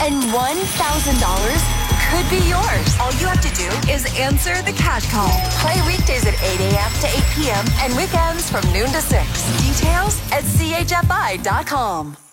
And $1,000 could be yours. All you have to do is answer the Cat Call. Play weekdays at 8 a.m. to 8 p.m. and weekends from noon to 6. Details at chfi.com.